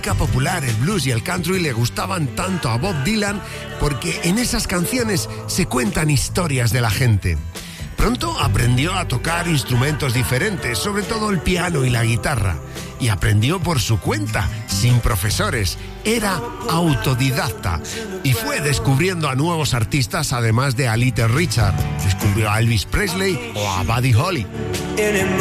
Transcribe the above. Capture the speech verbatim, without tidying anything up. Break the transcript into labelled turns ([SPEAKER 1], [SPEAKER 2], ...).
[SPEAKER 1] música popular, el blues y el country le gustaban tanto a Bob Dylan porque en esas canciones se cuentan historias de la gente. Pronto aprendió a tocar instrumentos diferentes, sobre todo el piano y la guitarra. Y aprendió por su cuenta, sin profesores. Era autodidacta. Y fue descubriendo a nuevos artistas, además de a Little Richard. Descubrió a Elvis Presley o a Buddy Holly.